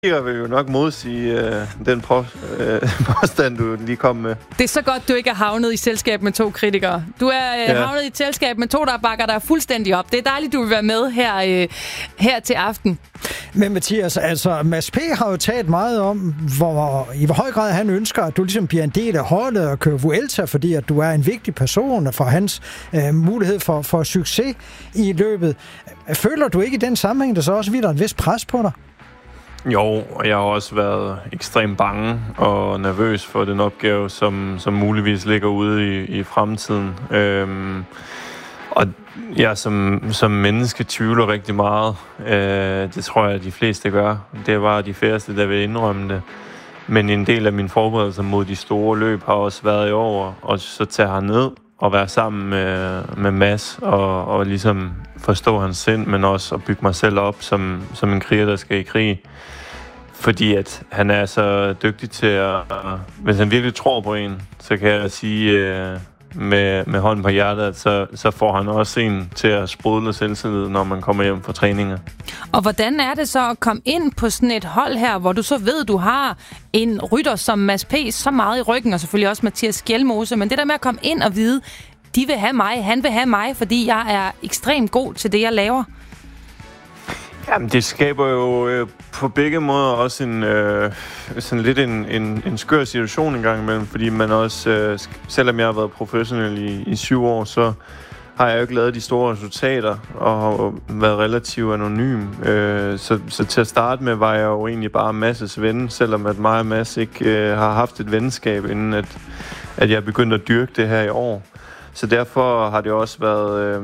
Jeg vil jo nok modsige den påstand, du lige kom med. Det er så godt, du ikke er havnet i selskab med 2 kritikere. Du er havnet i et selskab med 2, der bakker dig fuldstændig op. Det er dejligt, du vil være med her til aften. Men Mathias, altså Mads P. har jo talt meget om, i hvor høj grad han ønsker, at du ligesom bliver en del af holdet og kører Vuelta, fordi at du er en vigtig person for hans mulighed for succes i løbet. Føler du ikke i den sammenhæng, der så også hviler et vist pres på dig? Jo, og jeg har også været ekstremt bange og nervøs for den opgave, som muligvis ligger ude i fremtiden. Og jeg som menneske tvivler rigtig meget. Det tror jeg, at de fleste gør. Det var de færreste, der vil indrømme det. Men en del af min forberedelse mod de store løb har også været i år, og så tage herned og være sammen med Mads og ligesom forstå hans sind, men også at bygge mig selv op som en kriger, der skal i krig. Fordi at han er så dygtig til at... Hvis han virkelig tror på en, så kan jeg sige med hånden på hjertet, at så får han også en til at sprudle selvtillid, når man kommer hjem fra træninger. Og hvordan er det så at komme ind på sådan et hold her, hvor du så ved, du har en rytter som Mads P. så meget i ryggen, og selvfølgelig også Mathias Skjelmose, men det der med at komme ind og vide, de vil have mig, han vil have mig, fordi jeg er ekstremt god til det, jeg laver. Jamen, det skaber jo på begge måder også sådan lidt en skør situation en gang imellem, fordi man også, selvom jeg har været professionel i 7 år, så har jeg jo ikke lavet de store resultater og har været relativt anonym. Så til at starte med var jeg jo egentlig bare Masses ven, selvom at mig og Mads ikke har haft et venskab, inden at jeg begyndte at dyrke det her i år. Så derfor har det også været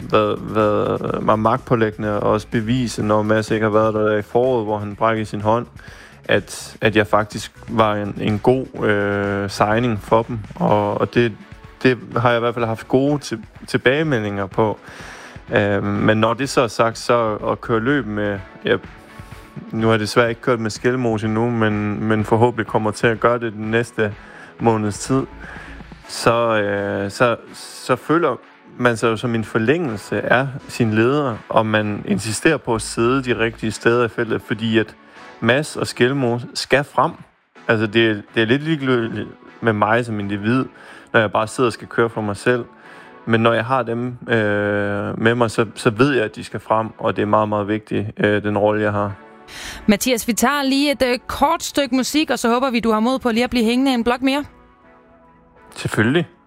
mig magtpålæggende og også bevise, når Mads ikke har været der i foråret, hvor han brækkede sin hånd, at jeg faktisk var en god signing for dem. Og det har jeg i hvert fald haft gode tilbagemeldinger på. Men når det så er sagt, så at køre løb med... nu har jeg desværre ikke kørt med Skjelmose endnu, men forhåbentlig kommer til at gøre det den næste måneds tid. Så føler man sig jo som en forlængelse af sin leder, og man insisterer på at sidde de rigtige steder i feltet, fordi at Mads og Skjelmose skal frem. Altså det er lidt ligegyldigt med mig som individ, når jeg bare sidder og skal køre for mig selv. Men når jeg har dem med mig, så ved jeg, at de skal frem, og det er meget, meget vigtigt, den rolle, jeg har. Mathias, vi tager lige et kort stykke musik, og så håber vi, du har mod på lige at blive hængende en blok mere. Selvfølgelig.